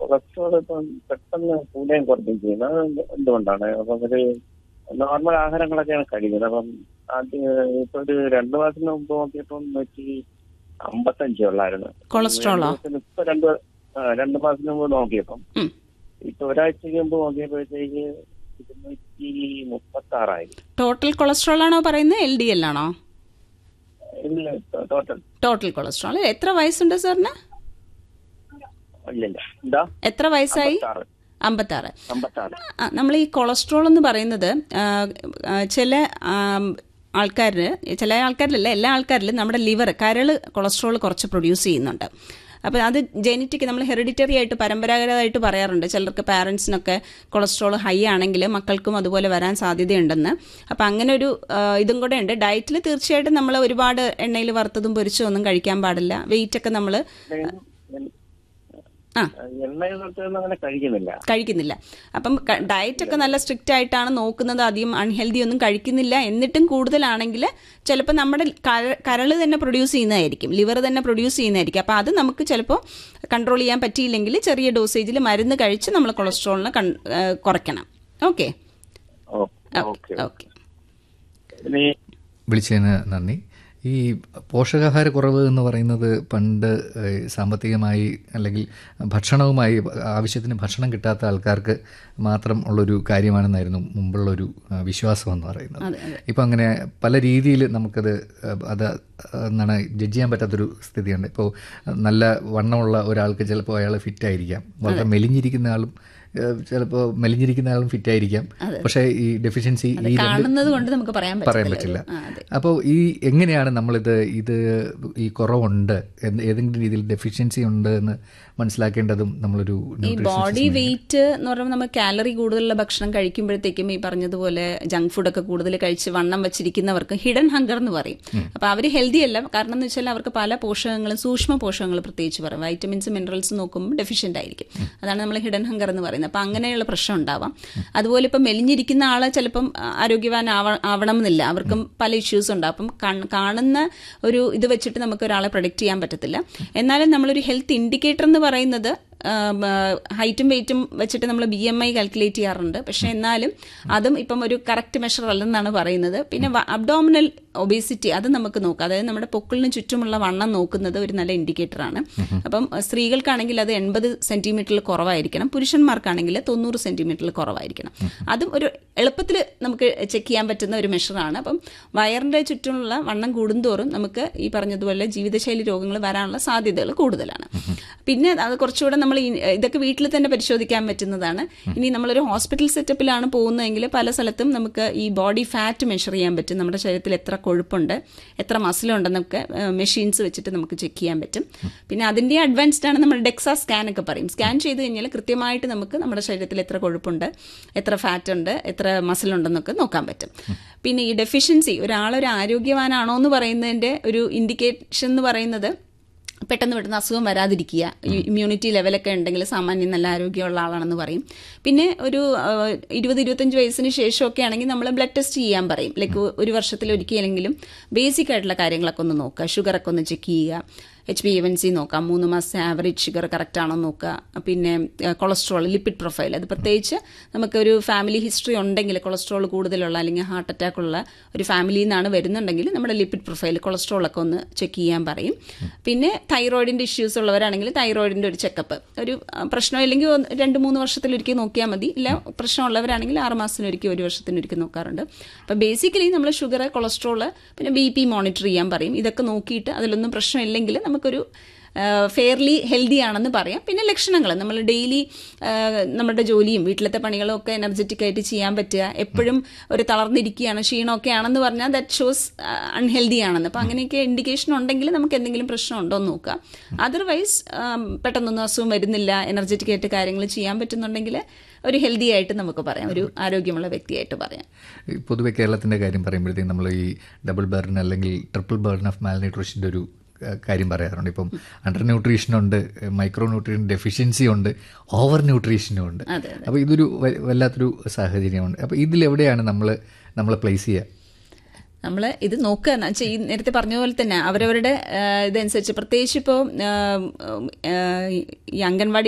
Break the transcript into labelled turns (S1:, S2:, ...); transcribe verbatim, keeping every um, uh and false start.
S1: Cholesterol ഇപ്പം പെട്ടെന്ന് കൂടുകയും കുറയ്ക്കുകയും ചെയ്യുന്നത് അത് എന്തുകൊണ്ടാണ്? അപ്പം ഒരു നോർമൽ ആഹാരങ്ങളൊക്കെയാണ് കഴിക്കുന്നത്. അപ്പം ആദ്യം ഇപ്പൊ ഒരു രണ്ടു മാസത്തിന് മുമ്പ് നോക്കിയപ്പം നൂറ്റി അമ്പത്തഞ്ചേ ഉള്ളായിരുന്നു
S2: കൊളസ്ട്രോളോ?
S1: ഇപ്പൊ രണ്ട് രണ്ടു മാസത്തിന് മുമ്പ് നോക്കിയപ്പം ഇപ്പൊ ഒരാഴ്ചക്ക് മുമ്പ് നോക്കിയപ്പോഴത്തേക്ക് ഇരുന്നൂറ്റി മുപ്പത്തി ആറായി.
S2: ടോട്ടൽ കൊളസ്ട്രോൾ ആണോ പറയുന്നത്, എൽ ഡി എൽ ആണോ?
S1: ഇല്ല, ടോട്ടൽ
S2: ടോട്ടൽ കൊളസ്ട്രോൾ. എത്ര വയസ്സുണ്ട് സാറിന്?
S1: ഇല്ലില്ല, എന്താ
S2: എത്ര വയസ്സായി? അമ്പത്താറ്. നമ്മൾ ഈ കൊളസ്ട്രോൾ എന്ന് പറയുന്നത് ചില ആൾക്കാരിൽ, ചില ആൾക്കാരിലല്ല എല്ലാ ആൾക്കാരിലും നമ്മുടെ ലിവർ, കരൾ കൊളസ്ട്രോൾ കുറച്ച് പ്രൊഡ്യൂസ് ചെയ്യുന്നുണ്ട്. അപ്പോൾ അത് ജെനറ്റിക്, നമ്മൾ ഹെറിഡിറ്ററി ആയിട്ട് പരമ്പരാഗതമായിട്ട് പറയാറുണ്ട്. ചിലർക്ക് പാരൻസിനൊക്കെ കൊളസ്ട്രോൾ ഹൈ ആണെങ്കിൽ മക്കൾക്കും അതുപോലെ വരാൻ സാധ്യതയുണ്ടെന്ന്. അപ്പോൾ അങ്ങനെ ഒരു ഇതും കൂടെ ഉണ്ട്. ഡയറ്റിൽ തീർച്ചയായിട്ടും നമ്മൾ ഒരുപാട് എണ്ണയിൽ വറുത്തതും പൊരിച്ചതും ഒന്നും കഴിക്കാൻ പാടില്ല. വെയിറ്റൊക്കെ നമ്മൾ ആ കഴിക്കുന്നില്ല കഴിക്കുന്നില്ല അപ്പം ഡയറ്റ് ഒക്കെ നല്ല സ്ട്രിക്റ്റ് ആയിട്ടാണ് നോക്കുന്നത്. അധികം അൺഹെൽത്തി ഒന്നും കഴിക്കുന്നില്ല. എന്നിട്ടും കൂടുതലാണെങ്കിൽ ചിലപ്പോൾ നമ്മുടെ കരൾ തന്നെ പ്രൊഡ്യൂസ് ചെയ്യുന്നതായിരിക്കും, ലിവർ തന്നെ പ്രൊഡ്യൂസ് ചെയ്യുന്നതായിരിക്കും. അപ്പോൾ അത് നമുക്ക് ചിലപ്പോൾ കൺട്രോൾ ചെയ്യാൻ പറ്റിയില്ലെങ്കിൽ ചെറിയ ഡോസേജിൽ മരുന്ന് കഴിച്ച് നമ്മൾ കൊളസ്ട്രോളിനെ കുറയ്ക്കണം. Okay okay.
S3: വിളിച്ചതിന് നന്ദി. ഈ പോഷകാഹാരക്കുറവ് എന്ന് പറയുന്നത് പണ്ട് സാമ്പത്തികമായി അല്ലെങ്കിൽ ഭക്ഷണവുമായി ആവശ്യത്തിന് ഭക്ഷണം കിട്ടാത്ത ആൾക്കാർക്ക് മാത്രം ഉള്ളൊരു കാര്യമാണെന്നായിരുന്നു മുമ്പുള്ളൊരു വിശ്വാസം എന്ന് പറയുന്നത്. ഇപ്പം അങ്ങനെ പല രീതിയിൽ നമുക്കത് അത് എന്താണ് ജഡ്ജ് ചെയ്യാൻ പറ്റാത്തൊരു സ്ഥിതിയുണ്ട്. ഇപ്പോൾ നല്ല വണ്ണമുള്ള ഒരാൾക്ക് ചിലപ്പോൾ അയാൾ ഫിറ്റായിരിക്കാം, വളരെ മെലിഞ്ഞിരിക്കുന്ന ആളും ചിലപ്പോൾ മെലിഞ്ഞിരിക്കുന്ന ആളും ഫിറ്റ് ആയിരിക്കാം. പക്ഷേ ഈ ഡെഫിഷ്യൻസി ഈ
S2: നമുക്ക് പറയാൻ
S3: പറ്റില്ല. അപ്പോൾ ഈ എങ്ങനെയാണ് നമ്മളിത് ഇത് ഈ കുറവുണ്ട്, ഏതെങ്കിലും രീതിയിൽ ഡെഫിഷ്യൻസി ഉണ്ട് എന്ന് മനസ്സിലാക്കേണ്ടതും നമ്മളൊരു
S2: ഈ ബോഡി വെയിറ്റ് എന്ന് പറയുമ്പോൾ നമ്മൾ കാലറി കൂടുതലുള്ള ഭക്ഷണം കഴിക്കുമ്പോഴത്തേക്കും ഈ പറഞ്ഞതുപോലെ ജങ്ക് ഫുഡൊക്കെ കൂടുതൽ കഴിച്ച് വണ്ണം വെച്ചിരിക്കുന്നവർക്ക് ഹിഡൻ ഹങ്കർ എന്ന് പറയും. അപ്പോൾ അവർ ഹെൽത്തി അല്ല. കാരണം എന്ന് വെച്ചാൽ അവർക്ക് പല പോഷകങ്ങളും, സൂക്ഷ്മ പോഷകങ്ങൾ പ്രത്യേകിച്ച് പറയും, വൈറ്റമിൻസ് മിനറൽസ് നോക്കുമ്പോൾ ഡെഫിഷ്യൻ്റ് ആയിരിക്കും. അതാണ് നമ്മൾ ഹിഡൻ ഹങ്കർ എന്ന് പറയുന്നത്. അപ്പം അങ്ങനെയുള്ള പ്രശ്നം ഉണ്ടാവാം. അതുപോലെ ഇപ്പം മെലിഞ്ഞിരിക്കുന്ന ആളെ ചിലപ്പം ആരോഗ്യവാൻ ആവണം എന്നില്ല, അവർക്കും പല ഇഷ്യൂസ് ഉണ്ടാവും. അപ്പം കാണുന്ന ഒരു ഇത് വെച്ചിട്ട് നമുക്ക് ഒരാളെ പ്രൊഡിക്റ്റ് ചെയ്യാൻ പറ്റത്തില്ല. എന്നാലും നമ്മളൊരു ഹെൽത്ത് ഇൻഡിക്കേറ്റർ എന്ന് പറയുന്നത് ഹൈറ്റും വെയിറ്റും വെച്ചിട്ട് നമ്മൾ ബി എം ഐ കാൽക്കുലേറ്റ് ചെയ്യാറുണ്ട്. പക്ഷെ എന്നാലും അതും ഇപ്പം ഒരു കറക്റ്റ് മെഷർ അല്ലെന്നാണ് പറയുന്നത്. പിന്നെ അബ്ഡോമിനൽ ഒബേസിറ്റി അത് നമുക്ക് നോക്കാം. അതായത് നമ്മുടെ പൊക്കിളിന് ചുറ്റുമുള്ള വണ്ണം നോക്കുന്നത് ഒരു നല്ല ഇൻഡിക്കേറ്ററാണ്. അപ്പം സ്ത്രീകൾക്കാണെങ്കിൽ അത് എൺപത് സെന്റിമീറ്ററിൽ കുറവായിരിക്കണം, പുരുഷന്മാർക്കാണെങ്കിൽ തൊണ്ണൂറ് സെന്റിമീറ്ററിൽ കുറവായിരിക്കണം. അതും ഒരു എളുപ്പത്തിൽ നമുക്ക് ചെക്ക് ചെയ്യാൻ പറ്റുന്ന ഒരു മെഷറാണ്. അപ്പം വയറിന്റെ ചുറ്റുമുള്ള വണ്ണം കൂടുന്തോറും നമുക്ക് ഈ പറഞ്ഞതുപോലെ ജീവിതശൈലി രോഗങ്ങൾ വരാനുള്ള സാധ്യതകൾ കൂടുതലാണ്. പിന്നെ അത് കുറച്ചുകൂടെ നമ്മൾ ഇതൊക്കെ വീട്ടിൽ തന്നെ പരിശോധിക്കാൻ പറ്റുന്നതാണ്. ഇനി നമ്മളൊരു ഹോസ്പിറ്റൽ സെറ്റപ്പിലാണ് പോകുന്നതെങ്കിൽ പല സ്ഥലത്തും നമുക്ക് ഈ ബോഡി ഫാറ്റ് മെഷർ ചെയ്യാൻ പറ്റും. നമ്മുടെ ശരീരത്തിൽ എത്ര കൊഴുപ്പുണ്ട്, എത്ര മസിലുണ്ടെന്നൊക്കെ മെഷീൻസ് വെച്ചിട്ട് നമുക്ക് ചെക്ക് ചെയ്യാൻ പറ്റും. പിന്നെ അതിൻ്റെ അഡ്വാൻസ്ഡ് ആണ് നമ്മൾ ഡെക്സാ സ്കാൻ ഒക്കെ പറയും. സ്കാൻ ചെയ്ത് കഴിഞ്ഞാൽ കൃത്യമായിട്ട് നമുക്ക് നമ്മുടെ ശരീരത്തിൽ എത്ര കൊഴുപ്പുണ്ട്, എത്ര ഫാറ്റ് ഉണ്ട്, എത്ര മസിലുണ്ടെന്നൊക്കെ നോക്കാൻ പറ്റും. പിന്നെ ഈ ഡെഫിഷ്യൻസി, ഒരാളൊരു ആരോഗ്യവാനാണോ എന്ന് പറയുന്നതിൻ്റെ ഒരു ഇൻഡിക്കേഷൻ എന്ന് പറയുന്നത് പെട്ടെന്ന് പെട്ടെന്ന് അസുഖം വരാതിരിക്കുക, ഇമ്മ്യൂണിറ്റി ലെവലൊക്കെ ഉണ്ടെങ്കിൽ സാമാന്യം നല്ല ആരോഗ്യമുള്ള ആളാണെന്ന് പറയും. പിന്നെ ഒരു ഇരുപത് ഇരുപത്തഞ്ച് വയസ്സിന് ശേഷമൊക്കെ ആണെങ്കിൽ നമ്മൾ ബ്ലഡ് ടെസ്റ്റ് ചെയ്യാൻ പറയും. ലൈക്ക് ഒരു വർഷത്തിൽ ഒരിക്കലെങ്കിലും ബേസിക് ആയിട്ടുള്ള കാര്യങ്ങളൊക്കെ ഒന്ന് നോക്കുക, ഷുഗറൊക്കെ ഒന്ന് ചെക്ക് ചെയ്യുക, H B A one C നോക്കാം, മൂന്ന് മാസത്തെ ആവറേജ് ഷുഗർ കറക്റ്റ് ആണോ നോക്കുക. പിന്നെ കൊളസ്ട്രോൾ, ലിപ്പിഡ് പ്രൊഫൈൽ, അത് പ്രത്യേകിച്ച് നമുക്കൊരു ഫാമിലി ഹിസ്റ്ററി ഉണ്ടെങ്കിൽ, കൊളസ്ട്രോൾ കൂടുതലുള്ള അല്ലെങ്കിൽ ഹാർട്ട് അറ്റാക്ക് ഉള്ള ഒരു ഫാമിലിയിൽ നിന്നാണ് വരുന്നുണ്ടെങ്കിൽ നമ്മുടെ ലിപ്പിഡ് പ്രൊഫൈൽ, കൊളസ്ട്രോളൊക്കെ ഒന്ന് ചെക്ക് ചെയ്യാൻ പറയും. പിന്നെ തൈറോയിഡിൻ്റെ ഇഷ്യൂസ് ഉള്ളവരാണെങ്കിൽ തൈറോയിഡിൻ്റെ ഒരു ചെക്കപ്പ്, ഒരു പ്രശ്നമില്ലെങ്കിൽ രണ്ട് മൂന്ന് വർഷത്തിലൊരിക്കൽ നോക്കിയാൽ മതി. ഇല്ല പ്രശ്നമുള്ളവരാണെങ്കിൽ ആറ് മാസത്തിനൊരിക്കൽ, ഒരു വർഷത്തിനൊരിക്കൽ നോക്കാറുണ്ട്. അപ്പോൾ ബേസിക്കലി നമ്മൾ ഷുഗർ, കൊളസ്ട്രോൾ, പിന്നെ ബി പി മോണിറ്റർ ചെയ്യാൻ പറയും. ഇതൊക്കെ നോക്കിയിട്ട് അതിലൊന്നും പ്രശ്നമില്ലെങ്കിൽ നമുക്കൊരു ഫെയർലി ഹെൽത്തി ആണെന്ന് പറയാം. പിന്നെ ലക്ഷണങ്ങൾ, നമ്മൾ ഡെയിലി നമ്മുടെ ജോലിയും വീട്ടിലത്തെ പണികളും ഒക്കെ എനർജറ്റിക് ആയിട്ട് ചെയ്യാൻ പറ്റുക, എപ്പോഴും ഒരു തളർന്നിരിക്കുകയാണ്, ക്ഷീണമൊക്കെ ആണെന്ന് പറഞ്ഞാൽ ദാറ്റ് ഷോസ് അൺഹെൽത്തി ആണെന്ന്. അപ്പോൾ അങ്ങനെയൊക്കെ ഇൻഡിക്കേഷൻ ഉണ്ടെങ്കിൽ നമുക്ക് എന്തെങ്കിലും പ്രശ്നം ഉണ്ടോ എന്ന് നോക്കാം. അതർവൈസ് പെട്ടെന്നൊന്നും അസുഖം വരുന്നില്ല, എനർജറ്റിക് ആയിട്ട് കാര്യങ്ങൾ ചെയ്യാൻ പറ്റുന്നുണ്ടെങ്കിൽ ഒരു ഹെൽത്തി ആയിട്ട് നമുക്ക് പറയാം, ഒരു ആരോഗ്യമുള്ള വ്യക്തിയായിട്ട് പറയാം.
S3: പൊതുവെ കേരളത്തിൻ്റെ കാര്യം പറയുമ്പോഴത്തേക്കും നമ്മൾ ഈ ഡബിൾ ബേർഡൻ അല്ലെങ്കിൽ ട്രിപ്പിൾ ബേർഡൻ ഓഫ് മാൽന്യൂട്രീഷൻ്റെ ഒരു കാര്യം പറയാറുണ്ട്. ഇപ്പം അണ്ടർ ന്യൂട്രീഷനുണ്ട്, മൈക്രോ ന്യൂട്രീഷൻ ഡെഫിഷ്യൻസി ഉണ്ട്, ഓവർ ന്യൂട്രീഷനും ഉണ്ട്. അപ്പോൾ ഇതൊരു വല്ലാത്തൊരു സാഹചര്യമുണ്ട്. അപ്പോൾ ഇതിലെവിടെയാണ് നമ്മൾ നമ്മൾ പ്ലേസ് ചെയ്യുക?
S2: നമ്മൾ ഇത് നോക്കുക നേരത്തെ പറഞ്ഞ പോലെ തന്നെ അവരവരുടെ ഇതനുസരിച്ച്, പ്രത്യേകിച്ച് ഇപ്പോൾ ഈ അംഗൻവാടി